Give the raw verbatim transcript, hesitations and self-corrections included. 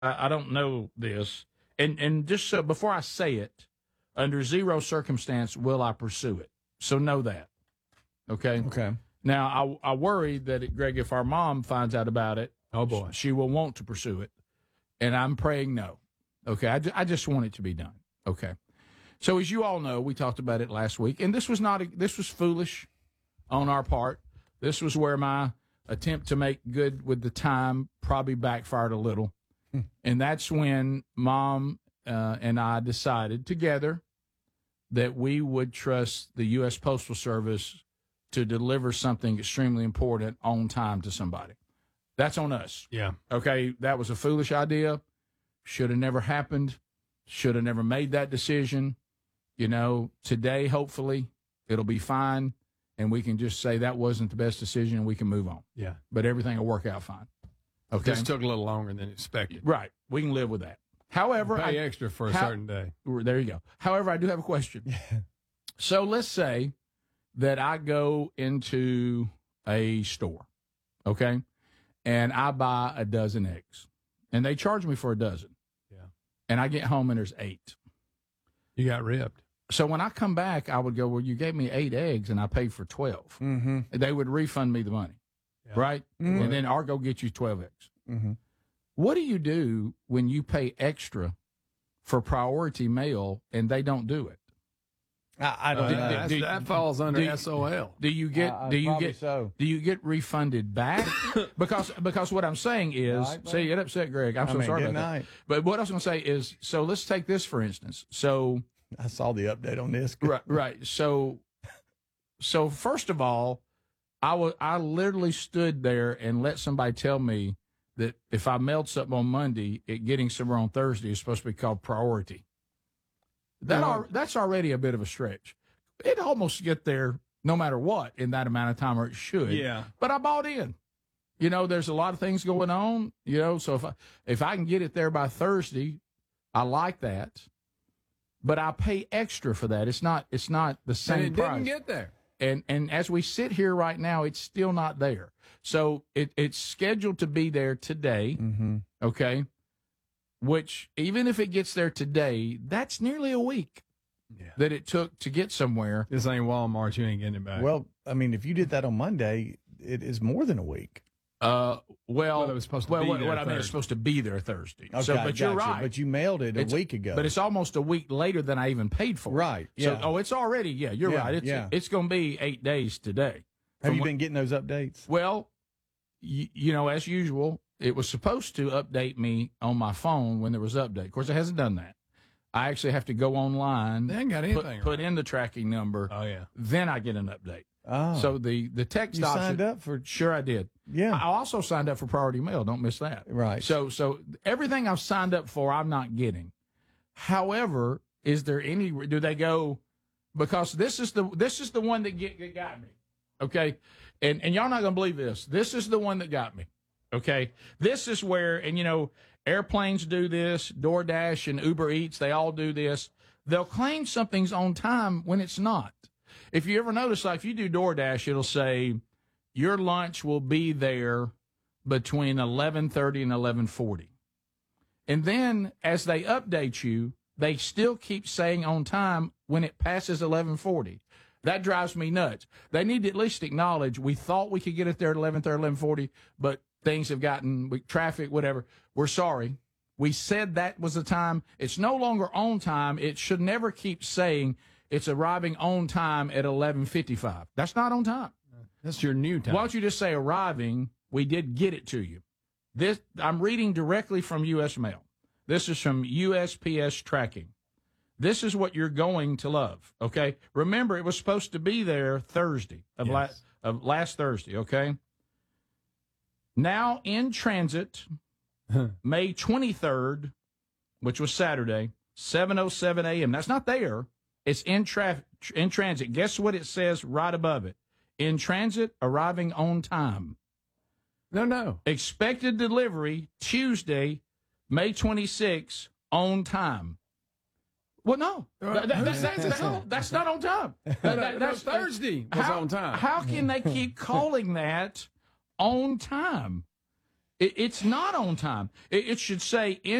I, I don't know this, and and just so before I say it, under zero circumstance will I pursue it. So know that. Okay. Okay. Now I I worry that it, Greg, if our mom finds out about it, oh boy, she will want to pursue it, and I'm praying no. Okay. I, ju- I just want it to be done. Okay. So as you all know, we talked about it last week, and this was not a, this was foolish on our part. This was where my attempt to make good with the time probably backfired a little, hmm. and that's when Mom uh, and I decided together that we would trust the U S Postal Service to deliver something extremely important on time to somebody. That's on us. Yeah. Okay, that was a foolish idea. Should have never happened. Should have never made that decision. You know, today, hopefully, it'll be fine, and we can just say that wasn't the best decision, and we can move on. Yeah. But everything will work out fine. Okay. Just took a little longer than expected. Right. We can live with that. However, pay I, extra for a how, certain day. There you go. However, I do have a question. So let's say that I go into a store, okay, and I buy a dozen eggs, and they charge me for a dozen. Yeah. And I get home and there's eight. You got ripped. So when I come back, I would go, well, you gave me eight eggs and I paid for twelve. Mm-hmm. They would refund me the money, yeah. right? Mm-hmm. And then I'll go get you twelve eggs. Mm-hmm. What do you do when you pay extra for priority mail and they don't do it? I, I don't uh, know. Do, that falls under do, S O L. Do you get? Uh, do you get? So. Do you get refunded back? because because what I'm saying is, right, see, get upset, Greg. I'm I so mean, sorry good about night. that. But what I was going to say is, so let's take this for instance. So I saw the update on this. right, right. So, so first of all, I was I literally stood there and let somebody tell me that if I mailed something on Monday, it getting somewhere on Thursday is supposed to be called priority. That Yeah. are, that's already a bit of a stretch. It almost get there no matter what in that amount of time, or it should. Yeah. But I bought in. You know, there's a lot of things going on. You know, so if I, if I can get it there by Thursday, I like that. But I pay extra for that. It's not. It's not the same and it price. didn't get there. And and as we sit here right now, it's still not there. So it it's scheduled to be there today. Mm-hmm. Okay. Which even if it gets there today, that's nearly a week. Yeah. That it took to get somewhere. This ain't Walmart. You ain't getting it back. Well, I mean, if you did that on Monday, it is more than a week. Uh, well, well, it was supposed to well, be what, there what I mean, Thursday. it's supposed to be there Thursday. Okay, so, but you're gotcha. right. But you mailed it a it's, week ago. But it's almost a week later than I even paid for. Right. So, Yeah. oh, it's already. Yeah, you're yeah, right. It's yeah. it's going to be eight days today. Have you what, been getting those updates? Well, y- you know, as usual, it was supposed to update me on my phone when there was update. Of course, it hasn't done that. I actually have to go online. They ain't got anything. Put, right. put in the tracking number. Oh yeah. Then I get an update. Oh. So the the text you option. signed up for? Sure, I did. Yeah. I also signed up for priority mail. Don't miss that. Right. So so everything I've signed up for, I'm not getting. However, is there any? Do they go? Because this is the this is the one that get that got me. Okay, and and y'all not gonna believe this. This is the one that got me. Okay, this is where, and you know, airplanes do this, DoorDash and Uber Eats, they all do this. They'll claim something's on time when it's not. If you ever notice, like if you do DoorDash, it'll say your lunch will be there between eleven thirty and eleven forty. And then as they update you, they still keep saying on time when it passes eleven forty. That drives me nuts. They need to at least acknowledge we thought we could get it there at eleven thirty, eleven forty, but things have gotten with traffic, whatever. We're sorry. We said that was the time. It's no longer on time. It should never keep saying it's arriving on time at eleven fifty-five. That's not on time. That's your new time. Why don't you just say arriving? We did get it to you. This I'm reading directly from U S Mail. This is from U S P S tracking. This is what you're going to love. Okay. Remember, it was supposed to be there Thursday of, Yes. la- of last Thursday. Okay. Now in transit, May twenty-third, which was Saturday, seven oh seven a.m. That's not there. It's in traffic, in transit. Guess what it says right above it? In transit, arriving on time. No, no. Expected delivery Tuesday, May twenty-sixth, on time. Well, no. That- that- that's, that's, that's, that's not on time. That- that- that's Thursday was how, on time. How can they keep calling that on time? It, it's not on time. It, it should say